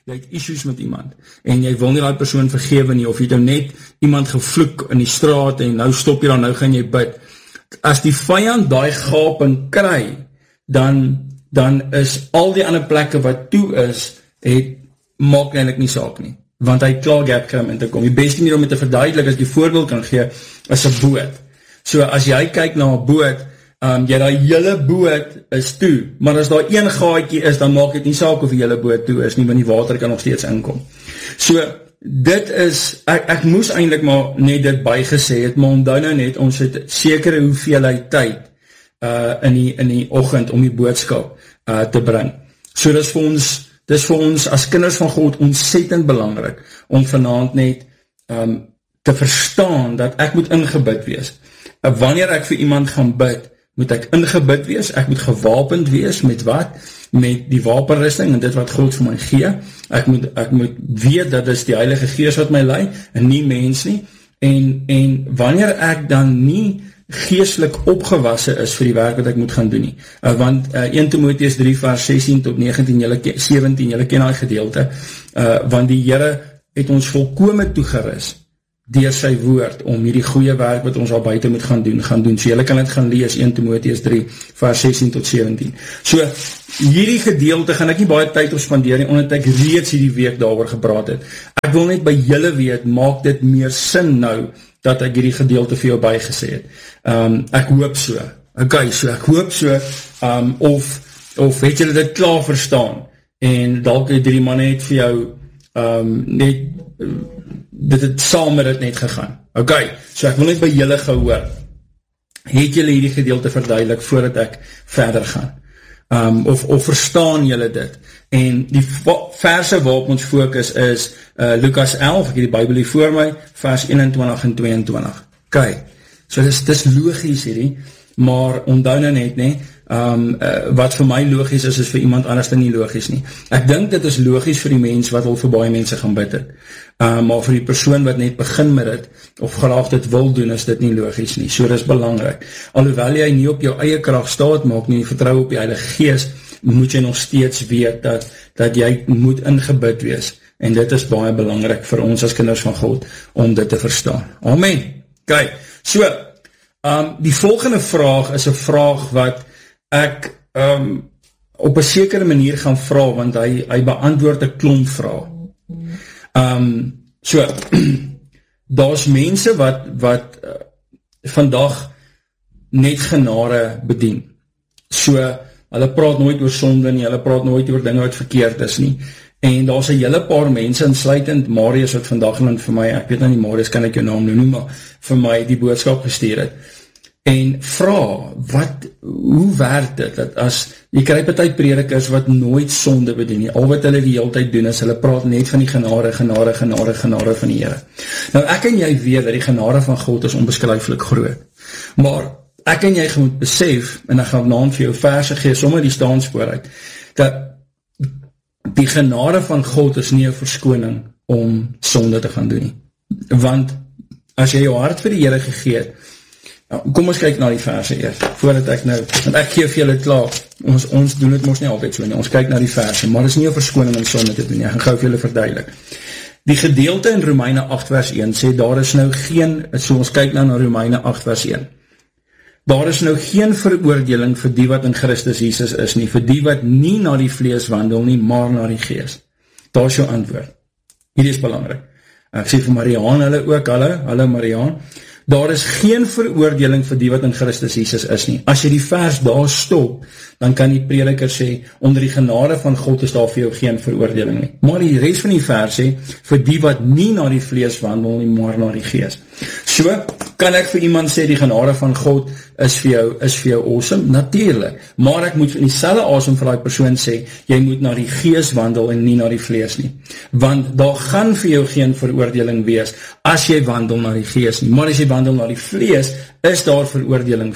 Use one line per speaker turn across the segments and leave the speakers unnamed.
jy het issues met iemand, en jy wil nie die persoon vergewe nie, of jy het nou net iemand gevloek in die straat, en nou stop jy dan, nou gaan jy bid. As die vyand daai gaping kry, dan is al die ander plekke wat toe is, maak eintlik nie saak nie, want hy het klaar gap kry om in te kom. Die beste manier om dit te verduidelik, as ek die voorbeeld kan gee, is 'n boot. So as jy kyk na 'n boot, jy daai hele boot is toe, maar as daar een gaatjie is, dan maak dit nie saak of die hele boot toe is nie, want die water kan nog steeds inkom. So, dit is, ek moes eintlik maar net dit bygesê het, maar onthou nou net, ons het sekere hoeveelheid tyd in die oggend om die boodskap te bring. So dis vir ons as kinders van God ontsettend belangrik om vanaand net te verstaan dat ek moet ingebid wees. Wanneer ek vir iemand gaan bid, moet ek ingebid wees, ek moet gewapend wees met wat? Met die wapenrusting en dit wat God vir my gee. Ek moet weet dat dit is die Heilige Gees wat my lei en nie mens nie. En wanneer ek dan nie geestelik opgewasse is vir die werk wat ek moet gaan doen nie. Want 1 Timotheus 3 vers 16 tot 17, julle ken daai gedeelte, want die Here het ons volkome toegerus deur sy woord om hierdie goeie werk wat ons al buite moet gaan doen. So julle kan dit gaan lees, 1 Timotheus 3 vers 16 tot 17. So hierdie gedeelte gaan ek nie baie tyd op spandeer nie, omdat ek reeds hierdie week daaroor gepraat het. Ek wil net by julle weet, maak dit meer sin nou dat ek hierdie gedeelte vir jou bygesê het. Ek hoop so. Okay, so ek hoop so, of het julle dit klaar verstaan, en dalk het die man net vir jou, net, dit het saam met dit net gegaan. Okay, so ek wil net by julle gehoor, het julle hierdie gedeelte verduidelik voordat ek verder gaan? Of verstaan julle dit? En die verse waarop ons fokus is Lukas 11, ek het die Bybel hier voor my, vers 21 en 22. Okay, so dis logies hierdie, maar onthou nou net nie, wat vir my logies is vir iemand anders nie logies nie. Ek dink dit is logies vir die mens wat al vir baie mense gaan bid het, maar vir die persoon wat net begin met dit, of graag dit wil doen, is dit nie logies nie. So dis belangrik. Alhoewel jy nie op jou eie krag staat maak nie, vertrou op die Heilige Gees, moet jy nog steeds weet dat jy moet ingebid wees. En dit is baie belangrik vir ons as kinders van God, om dit te verstaan. Amen. Kijk, so, die volgende vraag is 'n vraag wat ek op 'n sekere manier gaan vra, want hy beantwoord 'n klomp vrae. So, daar's mense wat vandag net genade bedien. So, hulle praat nooit oor sonde nie, hulle praat nooit oor dinge wat verkeerd is nie. En daar's 'n hele paar mense, insluitend Marius wat vandag in vir my, ek weet nou nie Marius, kan ek jou naam noem, maar vir my die boodskap gestuur het. En vra, hoe werk dit, dat as, jy kry party predikers wat nooit sonde bedien nie, al wat hulle die hele tyd doen is, hulle praat net van die genade van die Here. Nou ek en jy weet dat die genade van God is onbeskryflik groot, maar ek en jy moet besef, en ek gaan vanaand vir jou verse gee, sommer die staanspoor uit, dat die genade van God is nie 'n verskoning om sonde te gaan doen nie. Want as jy jou hart vir die Here gegee het, kom ons kyk na die verse eers, voordat ek nou, want ek gee vir julle klaar, ons doen dit mos nie altyd so nie, ons kyk na die verse, maar is nie 'n verskoning om sonde te doen nie, ek gaan gou vir julle verduidelik. Die gedeelte in Romeine 8 vers 1 sê, daar is nou geen, so ons kyk nou na Romeine 8 vers 1, daar is nou geen veroordeling vir die wat in Christus Jesus is nie, vir die wat nie na die vlees wandel nie, maar na die gees. Daar is jou antwoord. Hierdie is belangrik. Ek sê vir Mariaan, hulle ook, hallo Mariaan, daar is geen veroordeling vir die wat in Christus Jesus is nie. As jy die vers daar stop, dan kan die prediker sê, onder die genade van God is daar vir jou geen veroordeling nie. Maar die rest van die vers sê, vir die wat nie na die vlees wandel nie, maar na die gees. So, kan ek vir iemand sê, die genade van God is vir jou awesome? Natuurlijk. Maar ek moet in dieselfde asem vir die persoon sê, jy moet na die gees wandel en nie na die vlees nie. Want daar gaan vir jou geen veroordeling wees, as jy wandel na die gees nie. Maar as jy wandel na die vlees, is daar veroordeling vir jou.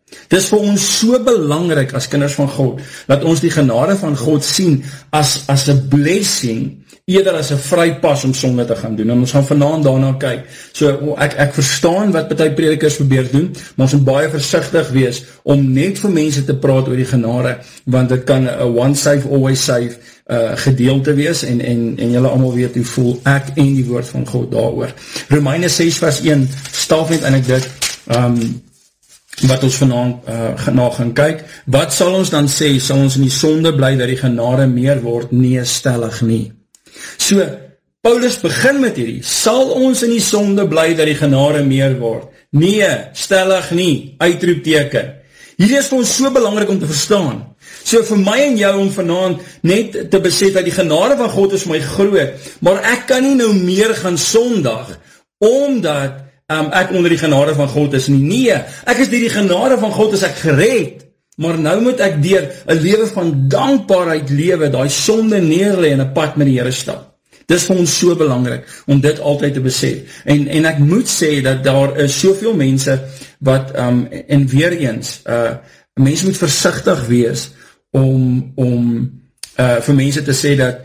Dis vir ons so belangrik as kinders van God, dat ons die genade van God sien as 'n blessing, eerder as 'n vrypas om sonde te gaan doen, en ons gaan vanaand daarna kyk. So, ek verstaan wat party predikers probeer doen, maar ons moet baie versigtig wees, om net vir mense te praat oor die genade, want dit kan 'n one save, always save gedeelte wees, en julle almal weet hoe voel ek en die woord van God daaroor. Romeine 6 vers 1, staaf net eintlik dit, wat ons vanaand na gaan kyk. Wat sal ons dan sê? Sal ons in die sonde bly dat die genade meer word? Nee, stellig nie. So, Paulus begin met hierdie, sal ons in die sonde bly dat die genade meer word? Nee, stellig nie, uitroepteken. Hierdie is vir ons so belangrik om te verstaan. So vir my en jou om vanaand net te besef dat die genade van God is my groot, maar ek kan nie nou meer gaan sondig, omdat ek onder die genade van God is nie. Nee, ek is deur die genade van God is ek gered, maar nou moet ek deur 'n lewe van dankbaarheid lewe, daai sonde neerlê en 'n pad met die Here stap. Dis vir ons so belangrik, om dit altyd te besef. En ek moet sê, dat daar is soveel mense, wat, en weer eens, mense moet versigtig wees, om vir mense te sê, dat,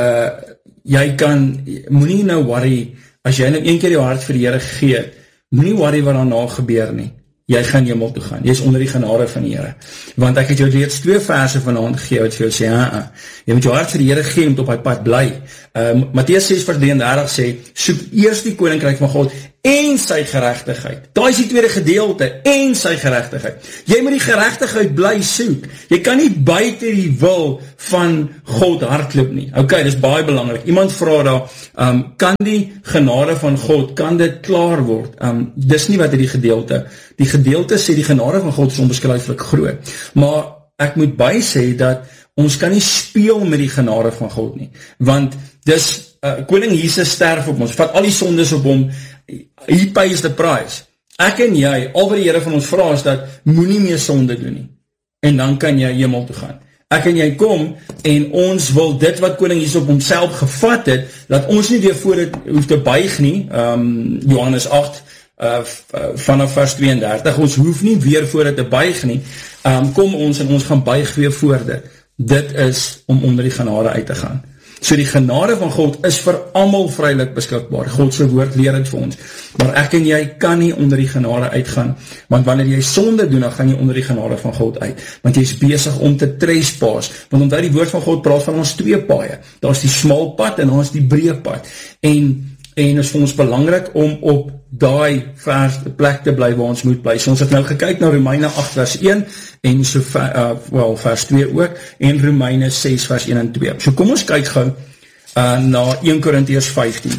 jy moenie nou worry, as jy nou een keer jou hart vir die Here gegee, moenie worry wat daarna gebeur nie. Jy gaan hemel toe gaan. Jy is onder die genade van die Here. Want ek het jou reeds 2 verse vanaand gegee, wat vir jou sê, jy moet jou hart vir die Here gee, om op hy pad bly. Matteus 6 vers 33 sê, soek eers die koninkryk van God, en sy geregtigheid. Daai is die tweede gedeelte, en sy geregtigheid. Jy moet die geregtigheid bly soek. Jy kan nie buite die wil van God hardloop nie. Ok, dis baie belangrik. Iemand vra daar, kan die genade van God, kan dit klaar word? Dis nie wat die gedeelte sê, die genade van God is onbeskryflik groot. Maar ek moet bysê dat ons kan nie speel met die genade van God nie. Want dis, koning Jesus sterf op ons, vat al die sondes op hom, he pays the price. Ek en jy, al wat die Here van ons vra is dat, moenie meer sonde doen nie. En dan kan jy hemel toe gaan. Ek en jy kom, en ons wil dit wat koning Jesus op homself gevat het, dat ons nie weer voor dit hoef te buig nie, Johannes 8, vanaf vers 32, ons hoef nie weer voor dit te buig nie, kom ons en ons gaan buig weer voor dit. Dit is om onder die genade uit te gaan. So die genade van God is vir almal vrylik beskikbaar. God se woord leer dit vir ons. Maar ek en jy kan nie onder die genade uitgaan, want wanneer jy sonde doen, dan gaan jy onder die genade van God uit. Want jy is besig om te trespaas. Want omdat die woord van God praat van ons 2 paaie. Daar is die smal pad en daar is die breë pad. En is vir ons belangrik om op daai plek te bly waar ons moet bly. So ons het nou gekyk na Romeine 8 vers 1 en so vers 2 ook, en Romeine 6 vers 1 en 2. So kom ons kyk gou na 1 Korintiërs 15.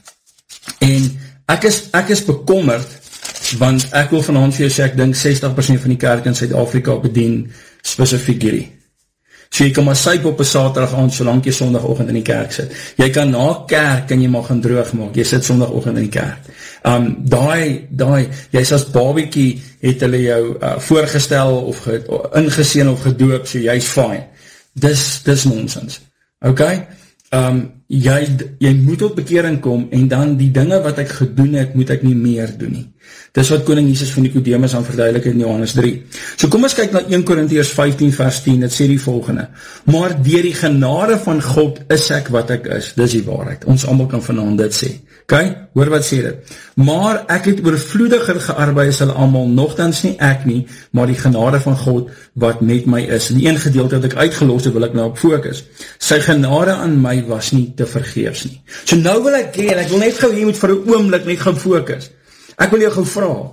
En ek is bekommerd, want ek wil vanaand vir jou sê, ek dink 60% van die kerk in Suid-Afrika bedien spesifiek hierdie. So jy kan maar syp op 'n Saterdag aand, solank jy Sondagoggend in die kerk sit. Jy kan na kerk, kan jy maar gaan droog maak, jy sit Sondagoggend in die kerk. Jy's as babietjie, het hulle jou voorgestel, of ingeseën of gedoop, so jy's fine. Dis nonsens. Ok? Jy moet tot bekering kom, en dan die dinge wat ek gedoen het, moet ek nie meer doen nie. Dis wat koning Jesus van Nikodemus aan verduidelik in Johannes 3. So kom ons kyk na 1 Korintiërs 15 vers 10, dit sê die volgende: maar deur die genade van God is ek wat ek is. Dis die waarheid. Ons almal kan vanaand dit sê. Ok, hoor wat sê dit. Maar ek het oorvloediger gearbei as hulle almal, nogtans nie ek nie, maar die genade van God wat met my is. En die een gedeelte wat ek uitgelos het, wil ek nou op fokus. Sy genade aan my was nie te vergeefs nie. So nou wil ek hê, en ek wil net gou, jy moet vir 'n oomblik net gaan fokus. Ek wil jou gou vra.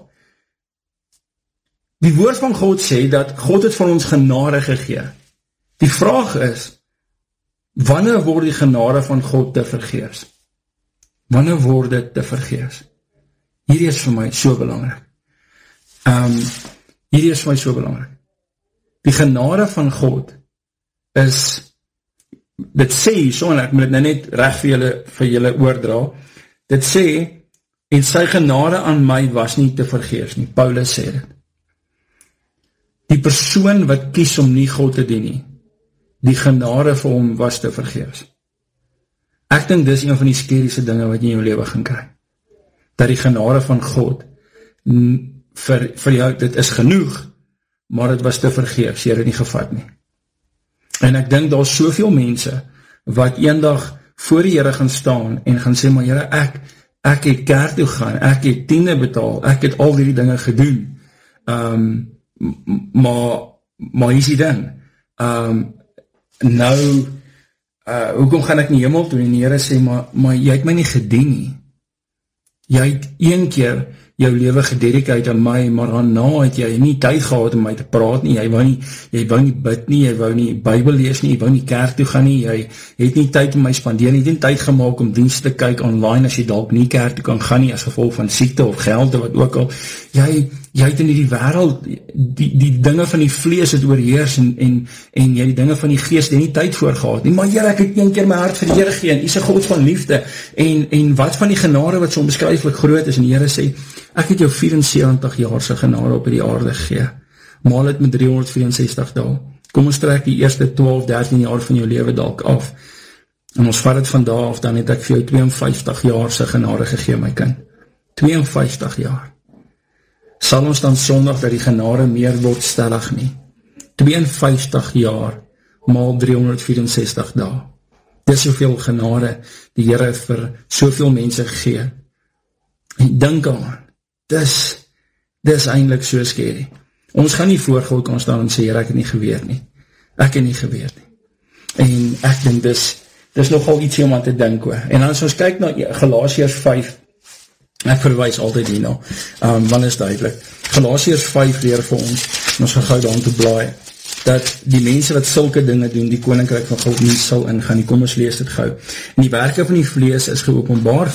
Die woord van God sê dat God het vir ons genade gegee. Die vraag is, wanneer word die genade van God te vergeefs? Wanneer word dit te vergeefs? Hierdie is vir my so belangrik. Hierdie is vir my so belangrik. Die genade van God is, dit sê, so en ek moet dit nou net reg vir julle oordra, dit sê, en sy genade aan my was nie te vergeefs nie. Paulus sê dit. Die persoon wat kies om nie God te dien nie, die genade vir hom was te vergeefs. Ek dink dis een van die skeriese dinge wat jy in jou lewe gaan kry. Dat die genade van God vir jou, dit is genoeg, maar het was te vergeefs, jy het het nie gevat nie. En ek dink daar is soveel mense, wat eendag voor die Here gaan staan, en gaan sê, maar Here, ek het kerk toe gaan, ek het tiende betaal, ek het al die dinge gedoen, maar hier is die ding, hoekom gaan ek nie hemel toe, en die Here sê, maar jy het my nie gedien nie, jy het een keer jou lewe gededicate aan my, maar daarna het jy nie tyd gehad om my te praat nie, jy wou nie bid nie, jy wou nie Bybel lees nie, jy wou nie kerk toe gaan nie, jy het nie tyd om my spandeer nie, jy het nie tyd gemaak om dienste te kyk online, as jy dalk nie kerk toe kan gaan nie, as gevolg van siekte of geld, of wat ook al, jy het in die wêreld, die dinge van die vlees het oorheers, en jy die dinge van die gees, die nie tyd voor gehad nie, maar Here, ek het een keer my hart vir die Here gegee, en U is 'n God van liefde, en wat van die genade wat so onbeskryflik groot is, en die Here sê, ek het jou 74 jaar se genade op die aarde gegee, maal het met 364 dae, kom ons trek die eerste 12, 13 jaar van jou lewe dalk af, en ons vat het van daar af, dan het ek vir jou 52 jaar se genade gegee, my kind, 52 jaar, sal ons dan sondig dat die genade meer word stellig nie, 52 jaar, maal 364 dae, dis soveel genade, die Here vir soveel mense gegee, en dink aan, dis eintlik so scary. Ons gaan nie voor God kan staan en sê, Here, ek het nie geweet nie. Ek het nie geweet nie. En ek dink dis nogal ietsie om aan te dink oor. En as ons kyk na Galasiërs 5, ek verwys altyd hierna, want is duidelik. Galasiërs 5 leer vir ons, en ons gaan gou daaraan toe blaai, dat die mense wat sulke dinge doen, die koninkryk van God nie sal ingaan nie. Kom ons lees dit gou. En die werke van die vlees is geopenbaar